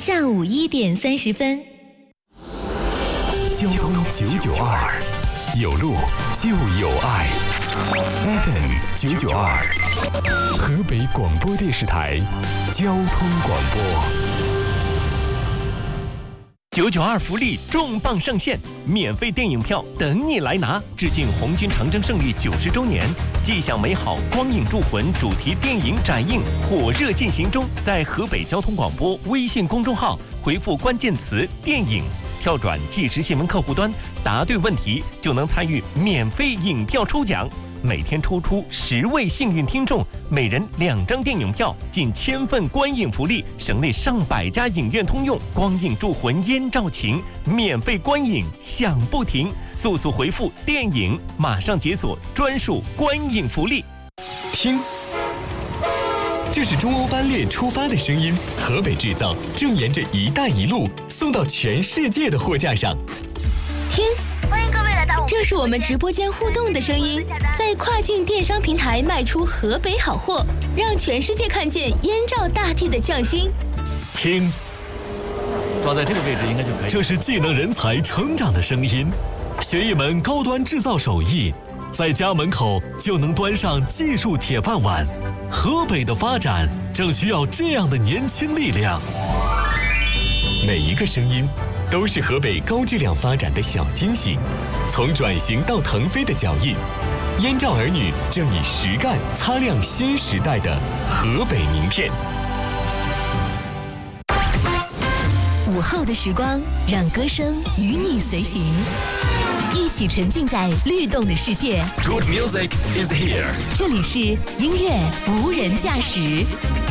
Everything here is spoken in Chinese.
下午1点30分。 交通992，有路就有爱。FM 992，河北广播电视台交通广播。 992福利重磅上线，免费电影票等你来拿！致敬红军长征胜利90周年，既享美好光影铸魂主题电影展映火热进行中。在河北交通广播微信公众号回复关键词“电影”，跳转即时新闻客户端，答对问题就能参与免费影票抽奖。每天抽出10位幸运听众，每人2张电影票，近1000份观影福利，省内上百家影院通用，光影铸魂燕赵情，免费观影享不停。速速回复“电影”，马上解锁专属观影福利。 听，这是中欧班列出发的声音，河北制造正沿着“一带一路”送到全世界的货架上。 听，欢迎各位来到这是我们直播间互动的声音，在跨境电商平台卖出河北好货，让全世界看见燕赵大地的匠心。 听， 抓在这个位置应该就可以。 这是技能人才成长的声音，学一门高端制造手艺，在家门口就能端上技术铁饭碗。河北的发展正需要这样的年轻力量。每一个声音都是河北高质量发展的小惊喜，从转型到腾飞的脚印，燕赵儿女正以实干擦亮新时代的河北名片。 午后的时光，让歌声与你随行，一起沉浸在律动的世界。 Good music is here。 这里是音乐无人驾驶。